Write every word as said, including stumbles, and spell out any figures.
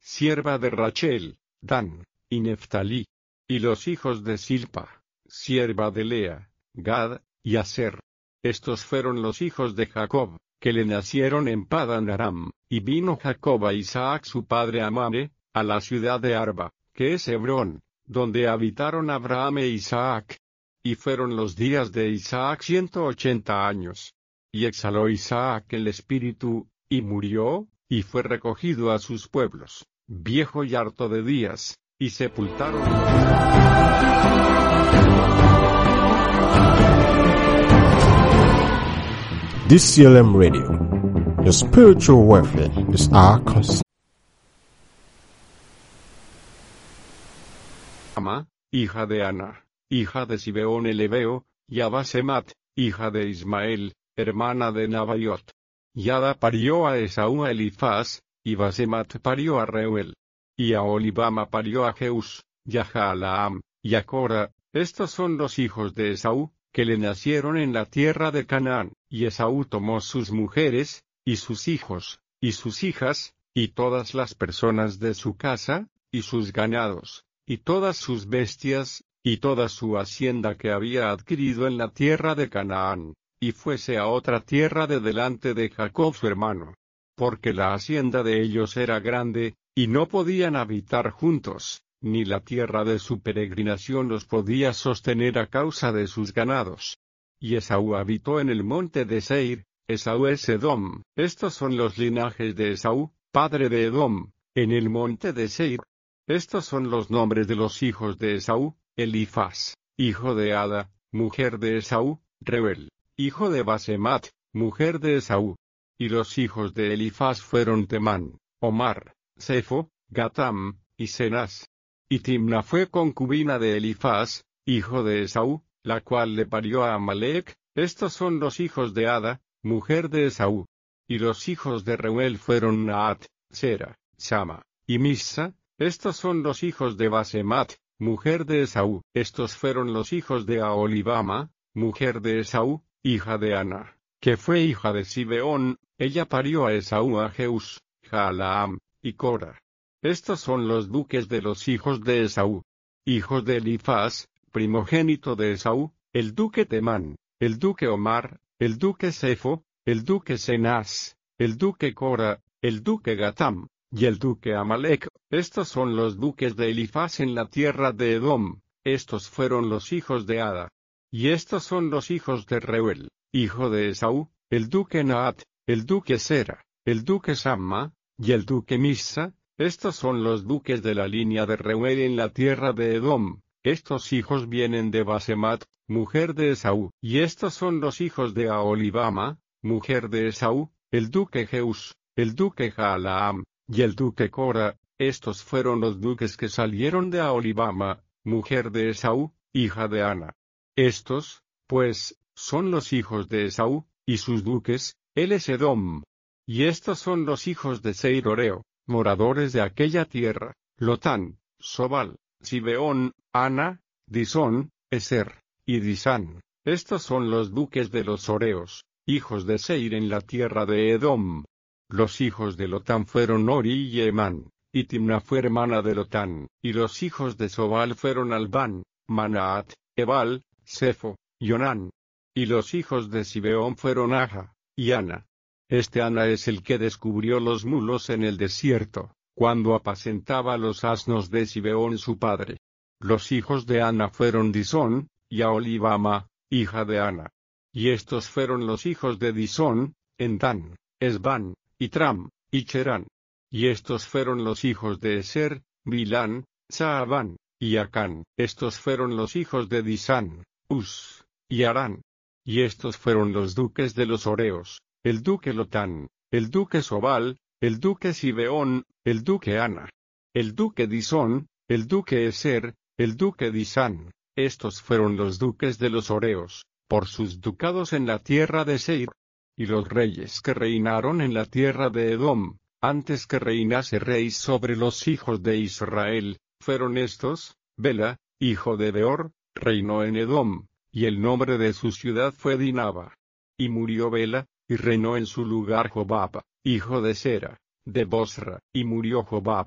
sierva de Rachel, Dan, y Neftalí. Y los hijos de Silpa, sierva de Lea, Gad, y Aser. Estos fueron los hijos de Jacob, que le nacieron en Padan Aram, y vino Jacob a Isaac su padre a Mamre, a la ciudad de Arba, que es Hebrón, donde habitaron Abraham e Isaac. Y fueron los días de Isaac ciento ochenta años. Y exhaló Isaac el espíritu, y murió, y fue recogido a sus pueblos, viejo y harto de días, y sepultaron. D C L M Radio. Your spiritual welfare is our concern. Ama, hija de Ana, hija de Sibeón el Heveo, y a Basemat, hija de Ismael, hermana de Nabaiot. Y Ada parió a Esaú a Elifaz, y Basemat parió a Reuel. Y a Olibama parió a Jeús, y a Jaalaam, y a Cora. Estos son los hijos de Esaú, que le nacieron en la tierra de Canaán. Y Esaú tomó sus mujeres, y sus hijos, y sus hijas, y todas las personas de su casa, y sus ganados, y todas sus bestias, y toda su hacienda que había adquirido en la tierra de Canaán, y fuese a otra tierra de delante de Jacob su hermano. Porque la hacienda de ellos era grande, y no podían habitar juntos, ni la tierra de su peregrinación los podía sostener a causa de sus ganados. Y Esaú habitó en el monte de Seir. Esaú es Edom. Estos son los linajes de Esaú, padre de Edom, en el monte de Seir. Estos son los nombres de los hijos de Esaú: Elifaz, hijo de Ada, mujer de Esaú; Reuel, hijo de Basemat, mujer de Esaú. Y los hijos de Elifaz fueron Temán, Omar, Sefo, Gatam, y Cenaz. Y Timna fue concubina de Elifaz, hijo de Esaú, la cual le parió a Amalec. Estos son los hijos de Ada, mujer de Esaú. Y los hijos de Reuel fueron Naat, Sera, Sama, y Misa. Estos son los hijos de Basemat, mujer de Esaú. Estos fueron los hijos de Aholibama, mujer de Esaú, hija de Ana, que fue hija de Sibeón. Ella parió a Esaú a Jeús, Jaalaam, y Cora. Estos son los duques de los hijos de Esaú. Hijos de Elifaz, primogénito de Esaú: el duque Temán, el duque Omar, el duque Sefo, el duque Cenaz, el duque Cora, el duque Gatam, y el duque Amalec. Estos son los duques de Elifaz en la tierra de Edom. Estos fueron los hijos de Ada. Y estos son los hijos de Reuel, hijo de Esaú: el duque Naat, el duque Sera, el duque Samma, y el duque Misa. Estos son los duques de la línea de Reuel en la tierra de Edom. Estos hijos vienen de Basemat, mujer de Esaú. Y estos son los hijos de Aholibama, mujer de Esaú: el duque Jeús, el duque Jaalaam, y el duque Cora. Estos fueron los duques que salieron de Aholibama, mujer de Esaú, hija de Ana. Estos, pues, son los hijos de Esaú, y sus duques: él es Edom. Y estos son los hijos de Seir Oreo, moradores de aquella tierra: Lotán, Sobal, Sibeón, Ana, Disón, Eser, y Disán. Estos son los duques de los Oreos, hijos de Seir en la tierra de Edom. Los hijos de Lotán fueron Ori y Emán, y Timna fue hermana de Lotán. Y los hijos de Sobal fueron Albán, Manaat, Ebal, Sefo, y Onán. Y los hijos de Sibeón fueron Aja, y Ana. Este Ana es el que descubrió los mulos en el desierto, cuando apacentaba los asnos de Sibeón su padre. Los hijos de Ana fueron Disón, y Aholibama, hija de Ana. Y estos fueron los hijos de Disón: Endán, Esbán, y Tram, y Cherán. Y estos fueron los hijos de Eser: Bilán, Saabán, y Acán. Estos fueron los hijos de Disán: Uz, y Arán. Y estos fueron los duques de los Oreos: el duque Lotán, el duque Sobal, el duque Sibeón, el duque Ana, el duque Disón, el duque Eser, el duque Disán. Estos fueron los duques de los Oreos, por sus ducados en la tierra de Seir. Y los reyes que reinaron en la tierra de Edom, antes que reinase rey sobre los hijos de Israel, fueron estos: Bela, hijo de Beor, reinó en Edom, y el nombre de su ciudad fue Dinaba. Y murió Bela, y reinó en su lugar Jobab, hijo de Sera, de Bosra. Y murió Jobab,